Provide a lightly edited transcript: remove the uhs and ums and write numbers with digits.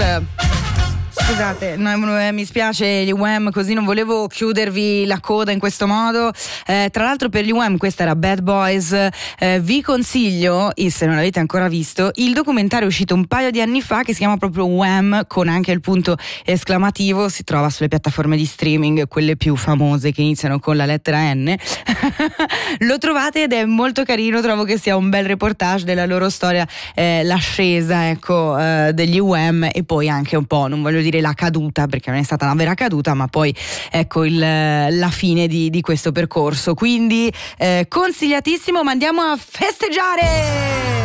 Scusate, mi spiace gli Wham, così non volevo chiudervi la coda in questo modo. Tra l'altro per gli Wham questa era Bad Boys. Vi consiglio, se non l'avete ancora visto, il documentario uscito un paio di anni fa che si chiama proprio Wham, con anche il punto esclamativo. Si trova sulle piattaforme di streaming, quelle più famose che iniziano con la lettera N. Lo trovate ed è molto carino, trovo che sia un bel reportage della loro storia, l'ascesa, ecco, degli Wham, e poi anche un po', non voglio dire la caduta, perché non è stata una vera caduta, ma poi ecco la fine di questo percorso. Quindi consigliatissimo, ma andiamo a festeggiare!